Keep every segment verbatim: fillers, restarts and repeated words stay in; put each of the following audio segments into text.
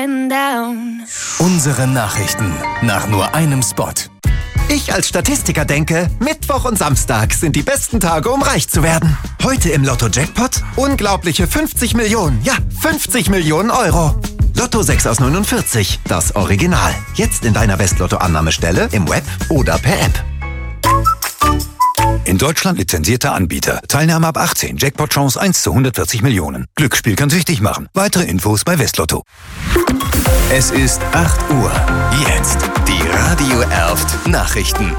Unsere Nachrichten nach nur einem Spot. Ich als Statistiker denke, Mittwoch und Samstag sind die besten Tage, um reich zu werden. Heute im Lotto-Jackpot unglaubliche fünfzig Millionen, ja, fünfzig Millionen Euro. Lotto sechs aus neunundvierzig, das Original. Jetzt in deiner West-Lotto-Annahmestelle, im Web oder per App. In Deutschland lizenzierter Anbieter. Teilnahme ab achtzehn. Jackpot-Chance eins zu hundertvierzig Millionen. Glücksspiel kann süchtig machen. Weitere Infos bei Westlotto. Es ist acht Uhr. Jetzt die Radio Erft Nachrichten.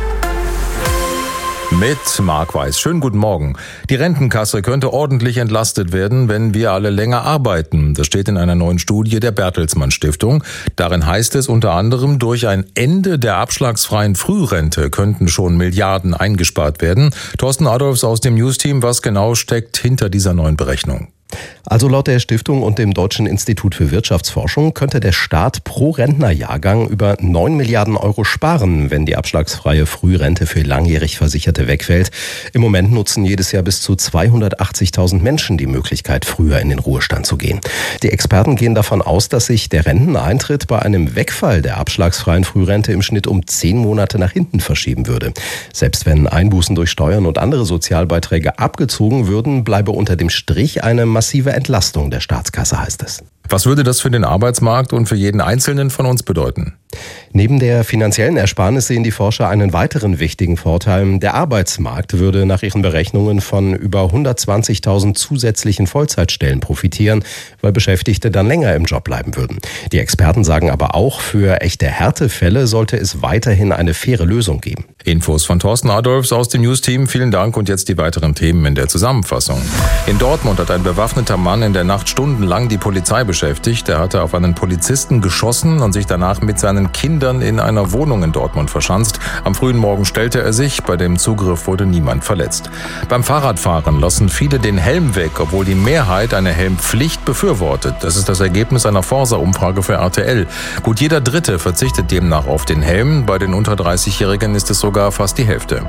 Mit Marc Weiß. Schönen guten Morgen. Die Rentenkasse könnte ordentlich entlastet werden, wenn wir alle länger arbeiten. Das steht in einer neuen Studie der Bertelsmann Stiftung. Darin heißt es unter anderem, durch ein Ende der abschlagsfreien Frührente könnten schon Milliarden eingespart werden. Thorsten Adolfs aus dem News-Team, was genau steckt hinter dieser neuen Berechnung? Also laut der Stiftung und dem Deutschen Institut für Wirtschaftsforschung könnte der Staat pro Rentnerjahrgang über neun Milliarden Euro sparen, wenn die abschlagsfreie Frührente für langjährig Versicherte wegfällt. Im Moment nutzen jedes Jahr bis zu zweihundertachtzigtausend Menschen die Möglichkeit, früher in den Ruhestand zu gehen. Die Experten gehen davon aus, dass sich der Renteneintritt bei einem Wegfall der abschlagsfreien Frührente im Schnitt um zehn Monate nach hinten verschieben würde. Selbst wenn Einbußen durch Steuern und andere Sozialbeiträge abgezogen würden, bleibe unter dem Strich eine massive Entlastung der Staatskasse, heißt es. Was würde das für den Arbeitsmarkt und für jeden Einzelnen von uns bedeuten? Neben der finanziellen Ersparnis sehen die Forscher einen weiteren wichtigen Vorteil. Der Arbeitsmarkt würde nach ihren Berechnungen von über hundertzwanzigtausend zusätzlichen Vollzeitstellen profitieren, weil Beschäftigte dann länger im Job bleiben würden. Die Experten sagen aber auch, für echte Härtefälle sollte es weiterhin eine faire Lösung geben. Infos von Thorsten Adolfs aus dem News-Team. Vielen Dank und jetzt die weiteren Themen in der Zusammenfassung. In Dortmund hat ein bewaffneter Mann in der Nacht stundenlang die Polizei beschäftigt. Er hatte auf einen Polizisten geschossen und sich danach mit seinen Kindern in einer Wohnung in Dortmund verschanzt. Am frühen Morgen stellte er sich. Bei dem Zugriff wurde niemand verletzt. Beim Fahrradfahren lassen viele den Helm weg, obwohl die Mehrheit eine Helmpflicht befürwortet. Das ist das Ergebnis einer Forsa-Umfrage für R T L. Gut jeder Dritte verzichtet demnach auf den Helm. Bei den unter dreißigjährigen ist es sogar fast die Hälfte.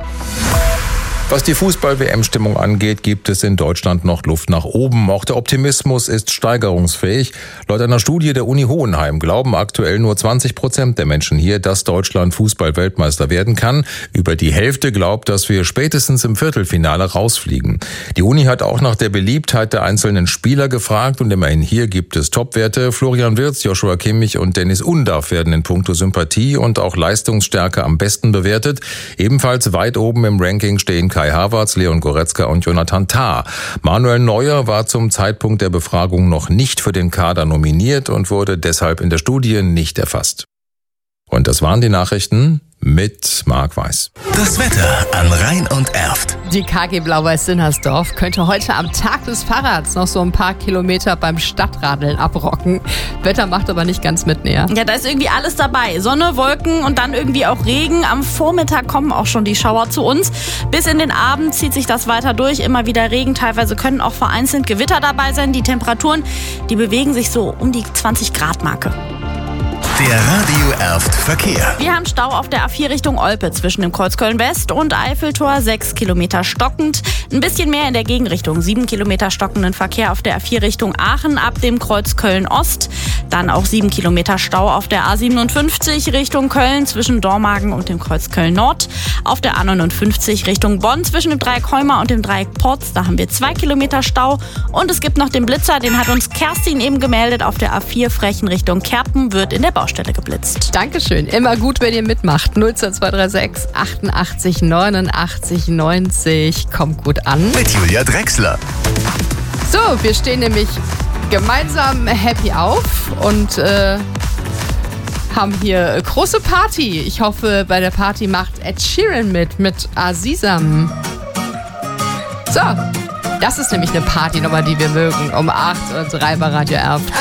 Was die Fußball-W M-Stimmung angeht, gibt es in Deutschland noch Luft nach oben. Auch der Optimismus ist steigerungsfähig. Laut einer Studie der Uni Hohenheim glauben aktuell nur zwanzig Prozent der Menschen hier, dass Deutschland Fußball-Weltmeister werden kann. Über die Hälfte glaubt, dass wir spätestens im Viertelfinale rausfliegen. Die Uni hat auch nach der Beliebtheit der einzelnen Spieler gefragt und immerhin hier gibt es Topwerte. Florian Wirtz, Joshua Kimmich und Dennis Undaff werden in puncto Sympathie und auch Leistungsstärke am besten bewertet. Ebenfalls weit oben im Ranking stehen Kai Havertz, Leon Goretzka und Jonathan Tah. Manuel Neuer war zum Zeitpunkt der Befragung noch nicht für den Kader nominiert und wurde deshalb in der Studie nicht erfasst. Und das waren die Nachrichten mit Marc Weiß. Das Wetter an Rhein und Erft. Die K G Blau-Weiß-Sinnersdorf könnte heute am Tag des Fahrrads noch so ein paar Kilometer beim Stadtradeln abrocken. Wetter macht aber nicht ganz mit näher. Ja, da ist irgendwie alles dabei. Sonne, Wolken und dann irgendwie auch Regen. Am Vormittag kommen auch schon die Schauer zu uns. Bis in den Abend zieht sich das weiter durch. Immer wieder Regen. Teilweise können auch vereinzelt Gewitter dabei sein. Die Temperaturen, die bewegen sich so um die zwanzig Grad Marke. Der Radio Erft Verkehr. Wir haben Stau auf der A vier Richtung Olpe zwischen dem Kreuz Köln-West und Eiffeltor, sechs Kilometer stockend. Ein bisschen mehr in der Gegenrichtung, sieben Kilometer stockenden Verkehr auf der A vier Richtung Aachen ab dem Kreuz Köln-Ost. Dann auch sieben Kilometer Stau auf der A siebenundfünfzig Richtung Köln zwischen Dormagen und dem Kreuz Köln-Nord. Auf der A neunundfünfzig Richtung Bonn zwischen dem Dreieck Heuma und dem Dreieck Porz, da haben wir zwei Kilometer Stau. Und es gibt noch den Blitzer, den hat uns Kerstin eben gemeldet. Auf der A vier Frechen Richtung Kerpen wird in der Baustelle geblitzt. Dankeschön. Immer gut, wenn ihr mitmacht. null zwei zwei drei sechs achtundachtzig neunundachtzig neunzig. Kommt gut an. Mit Julia Drechsler. So, wir stehen nämlich gemeinsam happy auf und äh, haben hier große Party. Ich hoffe, bei der Party macht Ed Sheeran mit, mit Azizam. So, das ist nämlich eine Partynummer, die wir mögen. Um acht Uhr drei bei Radio Erft.